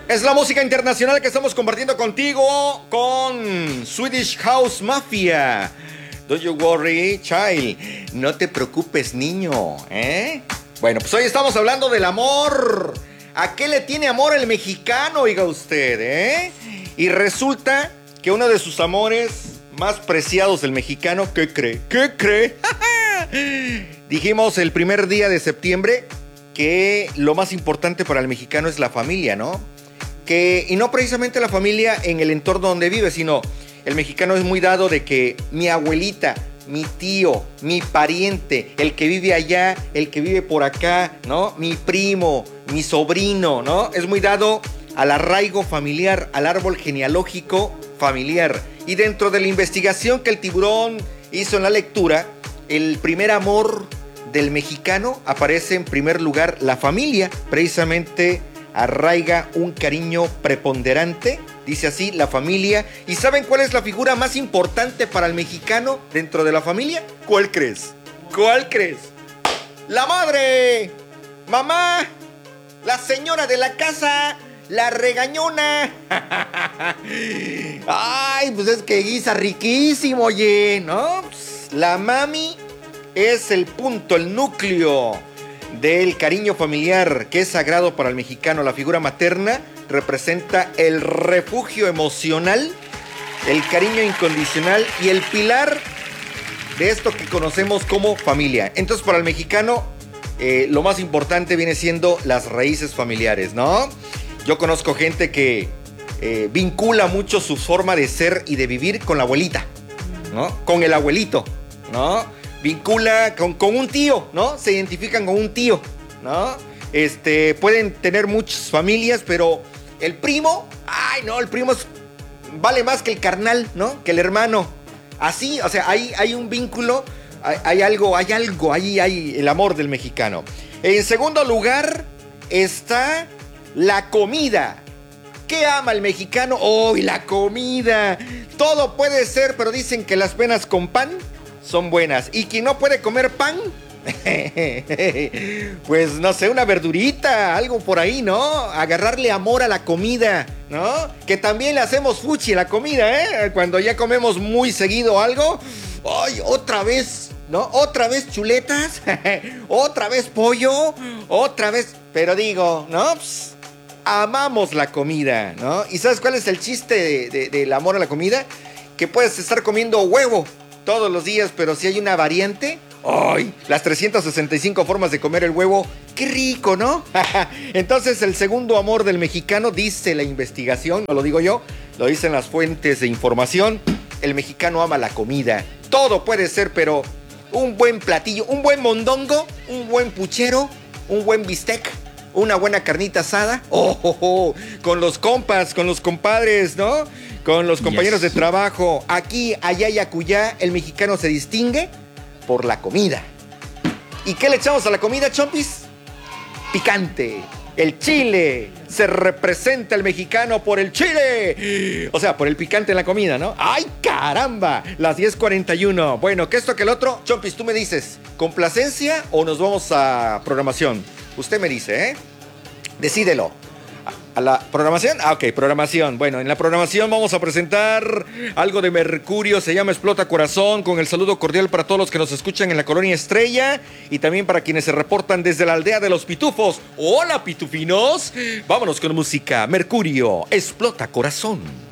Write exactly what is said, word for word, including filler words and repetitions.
Es la música internacional que estamos compartiendo contigo con Swedish House Mafia. Don't you worry, child. No te preocupes, niño, ¿eh? Bueno, pues hoy estamos hablando del amor. ¿A qué le tiene amor el mexicano, oiga usted, eh? Y resulta que uno de sus amores más preciados del mexicano, ¿qué cree? ¿Qué cree? Dijimos el primer día de septiembre que lo más importante para el mexicano es la familia, ¿no? Que, y no precisamente la familia en el entorno donde vive, sino el mexicano es muy dado de que mi abuelita, mi tío, mi pariente, el que vive allá, el que vive por acá, ¿no? Mi primo, mi sobrino, ¿no? Es muy dado al arraigo familiar, al árbol genealógico familiar. Y dentro de la investigación que el Tiburón hizo en la lectura, el primer amor del mexicano aparece en primer lugar la familia, precisamente arraiga un cariño preponderante, dice así, la familia. ¿Y saben cuál es la figura más importante para el mexicano dentro de la familia? ¿Cuál crees? ¿Cuál crees? ¡La madre! ¡Mamá! ¡La señora de la casa! ¡La regañona! ¡Ay, pues es que guisa riquísimo, oye! ¿No? Pues, la mami es el punto, el núcleo del cariño familiar que es sagrado para el mexicano. La figura materna representa el refugio emocional, el cariño incondicional y el pilar de esto que conocemos como familia. Entonces, para el mexicano, eh, lo más importante viene siendo las raíces familiares, ¿no? Yo conozco gente que eh, vincula mucho su forma de ser y de vivir con la abuelita, ¿no? Con el abuelito, ¿no? Vincula con, con un tío, ¿no? Se identifican con un tío, ¿no? Este, pueden tener muchas familias, pero el primo, ay, no, el primo es, vale más que el carnal, ¿no? Que el hermano. Así, o sea, hay, hay un vínculo, hay, hay algo, hay algo, ahí hay el amor del mexicano. En segundo lugar está la comida. ¿Qué ama el mexicano? ¡Oh, y la comida! Todo puede ser, pero dicen que las penas con pan son buenas. ¿Y quien no puede comer pan? Pues no sé, una verdurita, algo por ahí, ¿no? Agarrarle amor a la comida, ¿no? Que también le hacemos fuchi a la comida, ¿eh? Cuando ya comemos muy seguido algo, ¡ay, otra vez! ¿No? Otra vez chuletas, otra vez pollo, otra vez... Pero digo, ¿no? Pss, amamos la comida, ¿no? ¿Y sabes cuál es el chiste de, de, del amor a la comida? Que puedes estar comiendo huevo todos los días, pero si hay una variante, ¡ay! Las trescientas sesenta y cinco formas de comer el huevo, ¡qué rico!, ¿no? Entonces, el segundo amor del mexicano, dice la investigación, no lo digo yo, lo dicen las fuentes de información, el mexicano ama la comida. Todo puede ser, pero un buen platillo, un buen mondongo, un buen puchero, un buen bistec, una buena carnita asada, ¡oh, oh, oh! Con los compas, con los compadres, ¿no? Con los compañeros yes. de trabajo, aquí, allá y acullá, el mexicano se distingue por la comida. ¿Y qué le echamos a la comida, chompis? Picante, el chile. Se representa el mexicano por el chile. O sea, por el picante en la comida, ¿no? ¡Ay, caramba! Las diez cuarenta y uno. Bueno, que esto que el otro. Chompis, tú me dices, ¿complacencia o nos vamos a programación? Usted me dice, ¿eh? Decídelo. ¿A la programación? Ah, ok, programación. Bueno, en la programación vamos a presentar algo de Mercurio, se llama Explota Corazón, con el saludo cordial para todos los que nos escuchan en la Colonia Estrella y también para quienes se reportan desde la aldea de los Pitufos. ¡Hola, pitufinos! Vámonos con música. Mercurio, Explota Corazón.